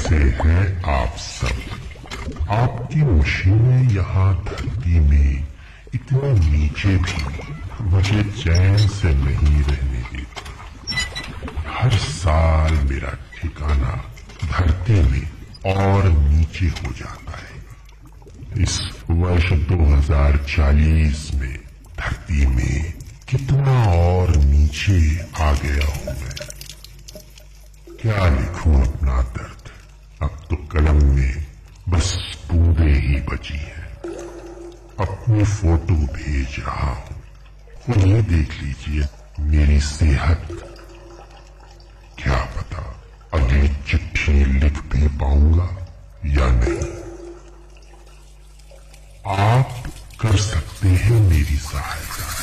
कैसे हैं आप सब। आपकी मशीनें यहाँ धरती में इतने नीचे भी मुझे चैन से नहीं रहने देती। हर साल मेरा ठिकाना धरती में और नीचे हो जाता है। इस वर्ष 2040 में धरती में कितना और नीचे आ गया हूं मैं। क्या लिखूं अपना दर्द, अब तो कलम में बस बूंदें ही बची हैं। अपनी फोटो भेज रहा हूं, खुद ही देख लीजिए मेरी सेहत। क्या पता अगली चिट्ठी लिख भी पाऊंगा या नहीं। आप कर सकते हैं मेरी सहायता।